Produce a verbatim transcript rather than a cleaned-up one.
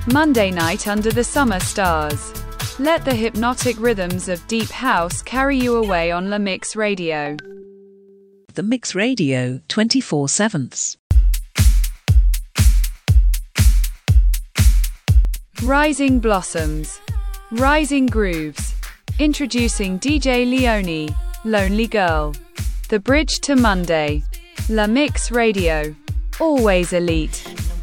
Monday night under the summer stars. Let the hypnotic rhythms of deep house carry you away on La Mix Radio. The Mix Radio, twenty-four seven. Rising Blossoms. Rising Grooves. Introducing D J Leone, Lonely Girl. The Bridge to Monday. La Mix Radio. Always elite.